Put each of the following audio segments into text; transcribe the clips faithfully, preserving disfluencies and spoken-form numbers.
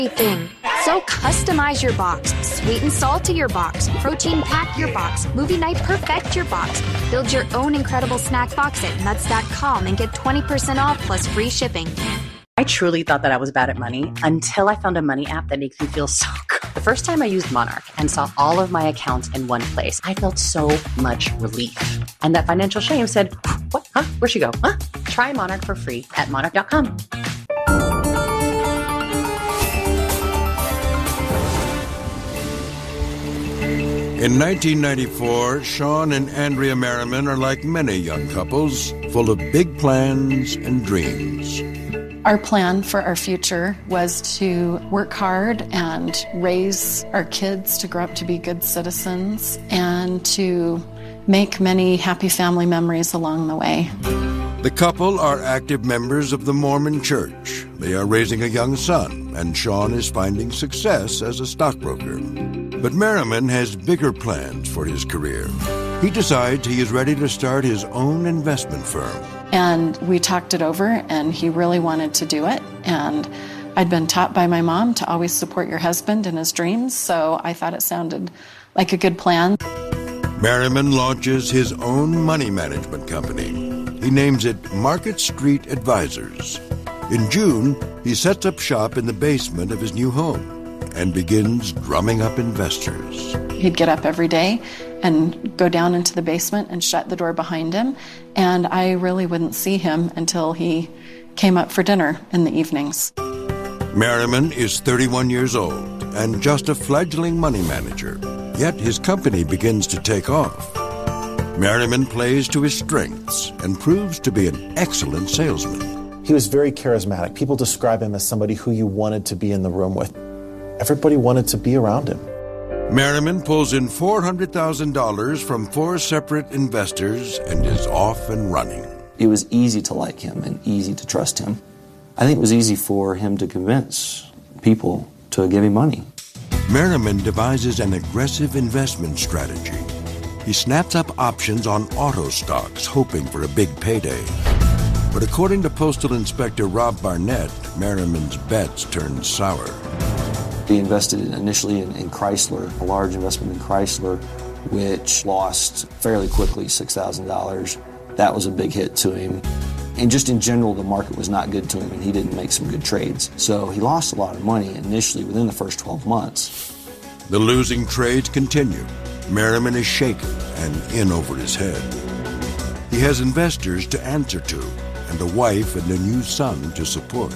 Thing. So customize your box, sweet and salty your box, protein pack your box, movie night perfect your box. Build your own incredible snack box at nuts dot com and get twenty percent off plus free shipping. I truly thought that I was bad at money until I found a money app that makes me feel so good. The first time I used Monarch and saw all of my accounts in one place, I felt so much relief. And that financial shame said, what? Huh? Where'd she go? Huh? Try Monarch for free at monarch dot com. In nineteen ninety-four, Sean and Andrea Merriman are like many young couples, full of big plans and dreams. Our plan for our future was to work hard and raise our kids to grow up to be good citizens and to make many happy family memories along the way. The couple are active members of the Mormon Church. They are raising a young son, and Sean is finding success as a stockbroker. But Merriman has bigger plans for his career. He decides he is ready to start his own investment firm. And we talked it over, and he really wanted to do it. And I'd been taught by my mom to always support your husband in his dreams, so I thought it sounded like a good plan. Merriman launches his own money management company. He names it Market Street Advisors. In June, he sets up shop in the basement of his new home and begins drumming up investors. He'd get up every day and go down into the basement and shut the door behind him, and I really wouldn't see him until he came up for dinner in the evenings. Merriman is thirty-one years old and just a fledgling money manager, yet his company begins to take off. Merriman plays to his strengths and proves to be an excellent salesman. He was very charismatic. People describe him as somebody who you wanted to be in the room with. Everybody wanted to be around him. Merriman pulls in four hundred thousand dollars from four separate investors and is off and running. It was easy to like him and easy to trust him. I think it was easy for him to convince people to give him money. Merriman devises an aggressive investment strategy. He snaps up options on auto stocks, hoping for a big payday. But according to Postal Inspector Rob Barnett, Merriman's bets turned sour. He invested initially in, in Chrysler, a large investment in Chrysler, which lost fairly quickly six thousand dollars. That was a big hit to him. And just in general, the market was not good to him, and he didn't make some good trades. So he lost a lot of money initially within the first twelve months. The losing trades continue. Merriman is shaken and in over his head. He has investors to answer to and a wife and a new son to support.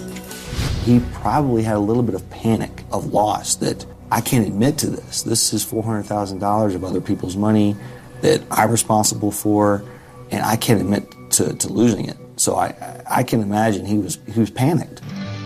He probably had a little bit of panic of loss that I can't admit to this. This is four hundred thousand dollars of other people's money that I'm responsible for, and I can't admit to, to losing it. So I, I can imagine he was he was panicked.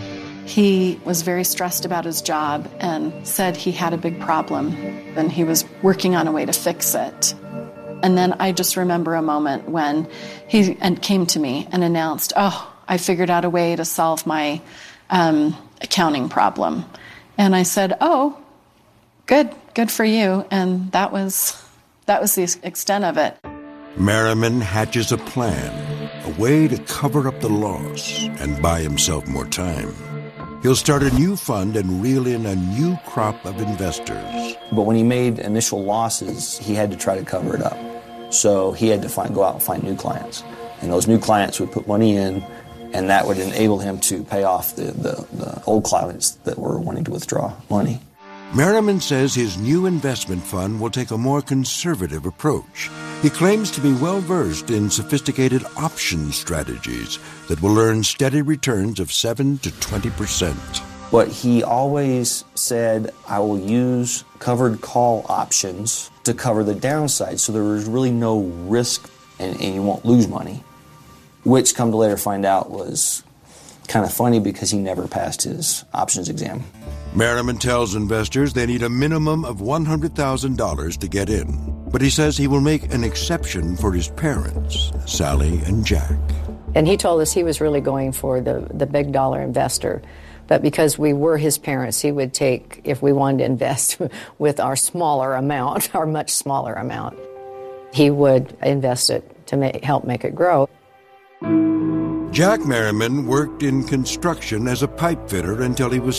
He was very stressed about his job and said he had a big problem, and he was working on a way to fix it. And then I just remember a moment when he came to me and announced, oh, I figured out a way to solve my um, accounting problem. And I said, oh, good, good for you. And that was, that was the extent of it. Merriman hatches a plan, a way to cover up the loss and buy himself more time. He'll start a new fund and reel in a new crop of investors. But when he made initial losses, he had to try to cover it up. So he had to find, go out and find new clients. And those new clients would put money in, and that would enable him to pay off the, the, the old clients that were wanting to withdraw money. Merriman says his new investment fund will take a more conservative approach. He claims to be well-versed in sophisticated option strategies that will earn steady returns of seven to twenty percent. But he always said, I will use covered call options to cover the downside, so there is really no risk and, and you won't lose money, which come to later find out was kind of funny because he never passed his options exam. Merriman tells investors they need a minimum of one hundred thousand dollars to get in. But he says he will make an exception for his parents, Sally and Jack. And he told us he was really going for the, the big dollar investor. But because we were his parents, he would take, if we wanted to invest with our smaller amount, our much smaller amount, he would invest it to make, help make it grow. Jack Merriman worked in construction as a pipe fitter until he was